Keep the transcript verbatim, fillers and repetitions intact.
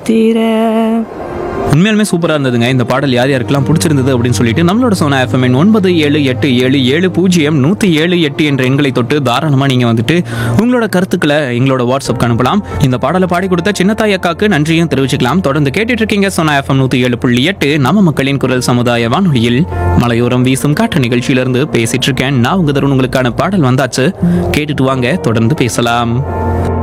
தீர. உண்மையாலுமே சூப்பராக இருந்ததுங்க. இந்த பாடல் யார் யாருக்கெல்லாம் பிடிச்சிருந்தது அப்படின்னு சொல்லிட்டு நம்மளோட சோனா எஃப்எம் ஒன்பது ஏழு எட்டு ஏழு ஏழு பூஜ்ஜியம் நூற்றி ஏழு எட்டு என்ற எண்களை தொட்டு தாராளமாக நீங்கள் வந்துட்டு உங்களோட கருத்துக்களை எங்களோட வாட்ஸ்அப்க்கு அனுப்பலாம். இந்த பாடலை பாடி கொடுத்த சின்னத்தாய் அக்காக்கு நன்றியும் தெரிவிச்சுக்கலாம். தொடர்ந்து கேட்டுட்டு இருக்கீங்க சோனா எஃப்எம் நூற்றி ஏழு புள்ளி எட்டு நம்ம மக்களின் குரல் சமுதாய வானொலியில் மலையோரம் வீசும் காற்று நிகழ்ச்சியிலிருந்து பேசிட்டு இருக்கேன். நான் உங்க தருண். உங்களுக்கான பாடல் வந்தாச்சு, கேட்டுட்டு வாங்க, தொடர்ந்து பேசலாம்.